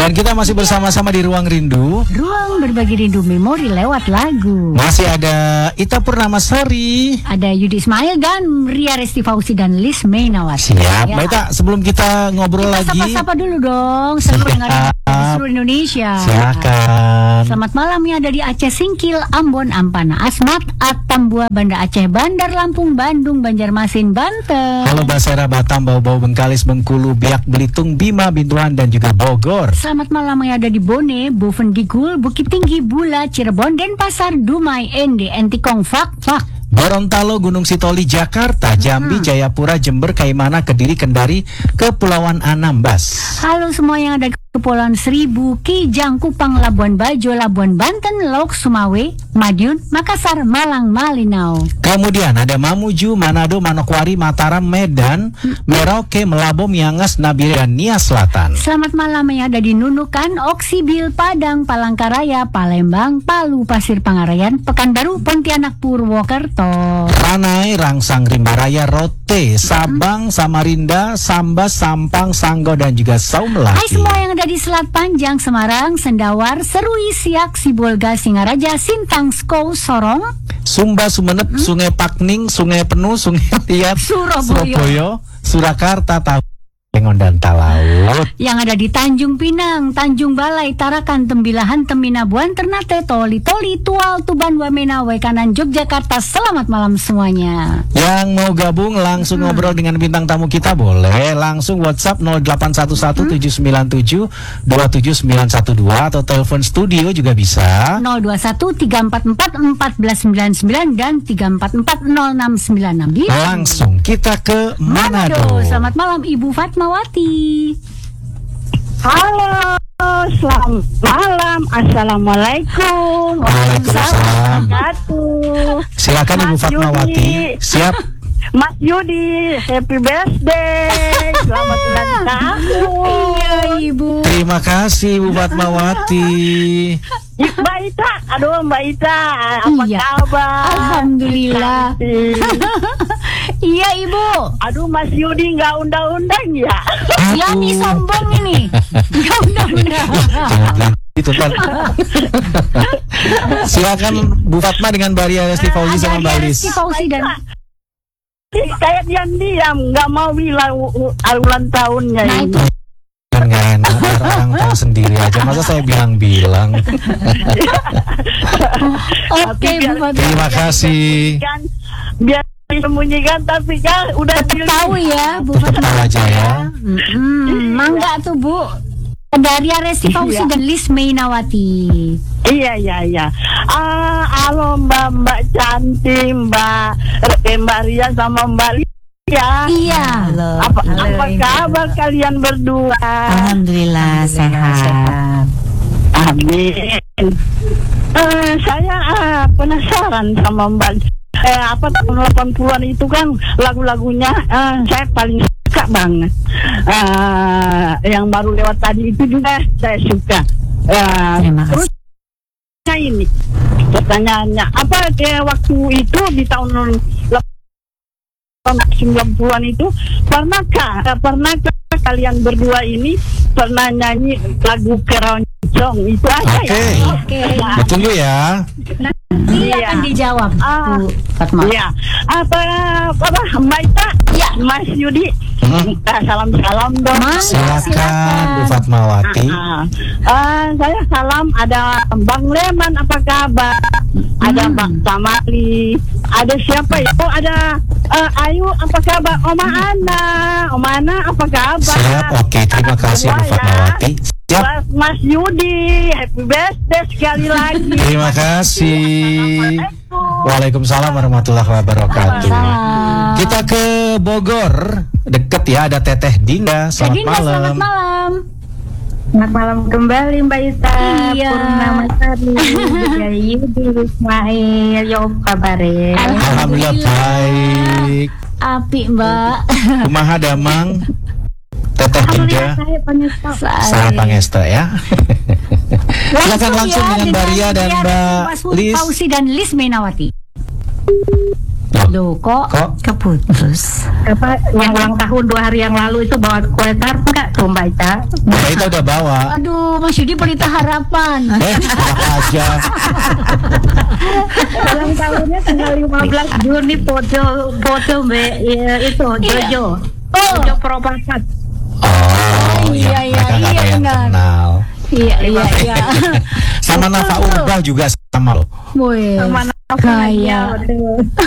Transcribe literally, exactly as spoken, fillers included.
Dan kita masih bersama-sama di Ruang Rindu. Ruang berbagi rindu memori lewat lagu. Masih ada Ita Purnamasari, ada Yudi Ismail dan Ria Resti Fauzi dan Lis Mainawati. Siap, ya. Mbak Ita, sebelum kita ngobrol kita lagi, sapa-sapa dulu dong seluruh pendengar di seluruh Indonesia. Silakan. Selamat malam ya, ada di Aceh Singkil, Ambon, Ampana, Asmat, Atambua, Banda Aceh, Bandar Lampung, Bandung, Banjarmasin, Banten. Halo Basera, Batam, Bau-Bau, Bengkalis, Bengkulu, Biak, Belitung, Bima, Bintuan, dan juga Bogor. Selamat malam yang ada di Bone, Boven Digul, Bukit Tinggi, Bula, Cirebon, Denpasar, Dumai, Ende, Entikong, Fak, Fak. Gorontalo, Gunung Sitoli, Jakarta, Jambi, Jayapura, Jember, Kaimana, Kediri, Kendari, Kepulauan Anambas. Halo semua yang ada di Kepulauan Seribu, Kijang, Kupang, Labuan Bajo, Labuan Banten, Lok, Sumawe, Madiun, Makassar, Malang, Malinau. Kemudian ada Mamuju, Manado, Manokwari, Mataram, Medan, Merauke, Melabo, Miangas, Nabire, dan Nia Selatan. Selamat malam yang ada di Nunukan, Oksibil, Padang, Palangkaraya, Palembang, Palu, Pasir Pangarayan, Pekanbaru, Pontianak, Purwokerto. Ranai, Rangsang, Rimbaraya, Rote, Sabang, Samarinda, Sambas, Sampang, Sanggo, dan juga Saumlaki. Hai semua yang ada di Selat Panjang, Semarang, Sendawar, Serui, Siak, Sibolga, Singaraja, Sintang, Skou, Sorong, Sumba, Sumeneb, hmm? Sungai Pakning, Sungai Penuh, Sungai Liat, Surabaya, Surabaya, Surakarta, Tahu, Lengon, dan Talaut. Yang ada di Tanjung Pinang, Tanjung Balai, Tarakan, Tembilahan, Teminabuan, Ternate, Toli, Toli, Tual, Tuban, Wamena, Wekanan, Yogyakarta. Selamat malam semuanya. Yang mau gabung langsung hmm. ngobrol dengan bintang tamu kita boleh langsung WhatsApp nol delapan satu satu tujuh sembilan tujuh dua tujuh sembilan satu dua atau telepon studio juga bisa nol dua satu tiga empat empat empat sembilan sembilan dan tiga empat empat nol enam sembilan enam. Langsung kita ke Manado. Manado. Selamat malam Ibu Fatmawati. Halo, selamat malam. Assalamualaikum. Waalaikumsalam. Silakan Ibu Fatmawati. Siap. Mas Yudi, happy birthday. Selamat ulang tahun. Iya Ibu. Terima kasih Ibu Fatmawati. Mbak Ita, aduh Mbak Ita, apa iya. kabar? Alhamdulillah. Iya Ibu. Aduh Mas Yudi nggak undang-undang ya? Ya nih sombong ini. Nggak undang-undang. Itu kan. Silakan Bu Fatma dengan Mbak Ria Resti Fauzi sama Mbak Lis. Resti Fauzi dan kayak diam-diam nggak mau bilang ulang tahunnya nah, ini. Itu. Kan nggak enak, orang tahu sendiri aja. Masa saya bilang-bilang. Oke Bu Fatma. Terima kasih. Kan biar disembunyikan tapi kan udah tahu ya Bu Fatma. Tahu aja ya. Hmm, mangga tuh Bu. Dari Resti Fauzi iya. dan Lis Mainawati. Iya iya iya. Ah, halo Mbak Mbak cantik Mbak Mbak Ria sama Mbak Lia. Iya. Halo. Apa, Halo, apa kabar kalian berdua? Alhamdulillah, Alhamdulillah sehat. Amin. Uh, saya uh, penasaran sama Mbak. Eh, apa tahun delapan puluhan itu kan lagu-lagunya uh, saya paling suka banget. Uh, yang baru lewat tadi itu juga saya suka. Uh, terus ini pertanyaannya apa kayak waktu itu di tahun sembilan puluhan itu pernahkah pernahkah kalian berdua ini pernah nyanyi lagu keroncong itu aja? Oke. Ya? Oke. Tunggu ya. Nanti iya. akan dijawab Ah, Bu Fatma. Iya. Apa apa Mbak Ita? Ya. Mas Yudi. Hmm. Salam-salam dong. Mas. Silakan Bu Fatmawati. Ah, ah, saya salam ada Bang Leman apa kabar? Ada Hmm. Bang Samali. Ada siapa ya? Oh ada uh, Ayu apa kabar? Oma Ana. Oma Ana apa kabar? Siap, oke. Terima kasih Bu Fatmawati. Siap. Mas, Mas Yudi, happy birthday sekali lagi. Terima kasih. Waalaikumsalam warahmatullahi wabarakatuh. Kita ke Bogor, deket ya, ada Teteh Dinda. Selamat Dinda, malam. selamat malam. Selamat malam kembali Mbak Ita. Iya. Purnamasari, dari Yudi Ismail, yo kabare. Alhamdulillah baik. Api Mbak. Kumaha damang Teteh Dinda. Saya Pangestu. Saya Pangestu ya. Silakan langsung ya, dengan Mbak Ria dan Mbak Lis. Fauzi dan Lis Mainawati. Loh, kok Kok? keputus? Apa yang ulang tahun dua hari yang lalu itu bawa kue tart enggak tuh Mbak Ica? Mbak Ita udah bawa. Aduh, Mas Yudi pelita harapan. Eh, enak aja. Ulang tahunnya tanggal lima belas Juni foto foto Mbak ya, itu Jojo. Oh, Jojo Propakat. Oh, iya, iya, mereka nggak iya, ada yang benar. kenal. iya iya iya. Sama Nafa Urbah juga sama loh. Wih, Sama kaya. namanya.